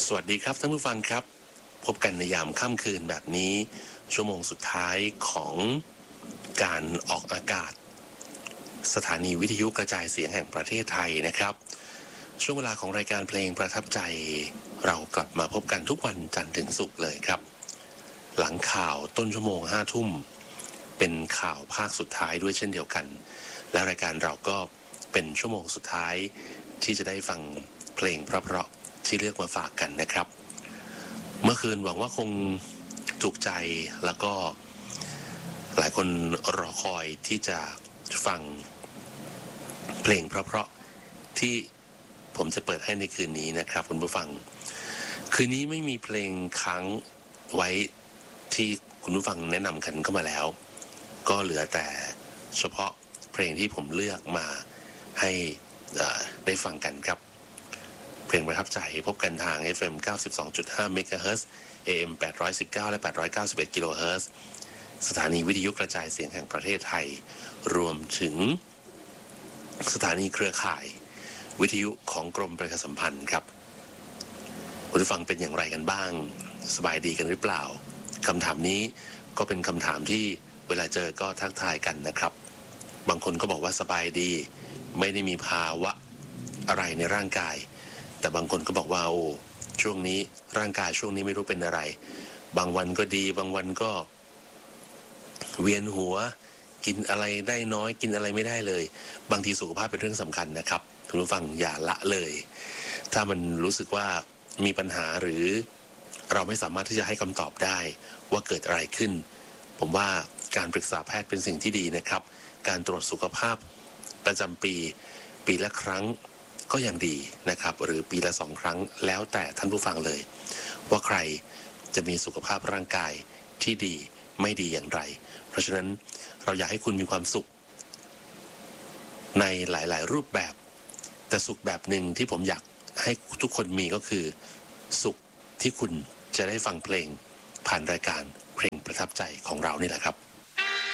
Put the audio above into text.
สวัสดีครับท่านผู้ฟังครับพบกันในยามค่ำคืนแบบนี้ชั่วโมงสุดท้ายของการออกอากาศสถานีวิทยุกระจายเสียงแห่งประเทศไทยนะครับช่วงเวลาของรายการเพลงประทับใจเรากลับมาพบกันทุกวันจันทร์ถึงศุกร์เลยครับหลังข่าวต้นชั่วโมง5 ทุ่มเป็นข่าวภาคสุดท้ายด้วยเช่นเดียวกันและรายการเราก็เป็นชั่วโมงสุดท้ายที่จะได้ฟังเพลงเพราะๆที่เลือกมาฝากกันนะครับเมื่อคืนหวังว่าคงถูกใจแล้วก็หลายคนรอคอยที่จะฟังเพลงเพราะๆที่ผมจะเปิดให้ในคืนนี้นะครับคุณผู้ฟังคืนนี้ไม่มีเพลงค้างไว้ที่คุณผู้ฟังแนะนำกันเข้ามาแล้วก็เหลือแต่เฉพาะเพลงที่ผมเลือกมาให้ได้ฟังกันครับเพลงประทับใจพบกันทาง FM 92.5 MHz AM 819 และ 891 kHz สถานีวิทยุกระจายเสียงแห่งประเทศไทยรวมถึงสถานีเครือข่ายวิทยุของกรมประชาสัมพันธ์ครับคุณผู้ฟังเป็นอย่างไรกันบ้างสบายดีกันหรือเปล่าคำถามนี้ก็เป็นคำถามที่เวลาเจอก็ทักทายกันนะครับบางคนก็บอกว่าสบายดีไม่ได้มีภาวะอะไรในร่างกายแต่บางคนก็บอกว่าโอ้ช่วงนี้ร่างกายช่วงนี้ไม่รู้เป็นอะไรบางวันก็ดีบางวันก็เวียนหัวกินอะไรได้น้อยกินอะไรไม่ได้เลยบางทีสุขภาพเป็นเรื่องสำคัญนะครับคุณผู้ฟังอย่าละเลยถ้ามันรู้สึกว่ามีปัญหาหรือเราไม่สามารถที่จะให้คำตอบได้ว่าเกิดอะไรขึ้นผมว่าการปรึกษาแพทย์เป็นสิ่งที่ดีนะครับการตรวจสุขภาพประจำปีละครั้งก็ยังดีนะครับหรือปีละ2 ครั้งแล้วแต่ท่านผู้ฟังเลยว่าใครจะมีสุขภาพร่างกายที่ดีไม่ดีอย่างไรเพราะฉะนั้นเราอยากให้คุณมีความสุขในหลายๆรูปแบบแต่สุขแบบหนึ่งที่ผมอยากให้ทุกคนมีก็คือสุขที่คุณจะได้ฟังเพลงผ่านรายการเพลงประทับใจของเรานี่แหละครับ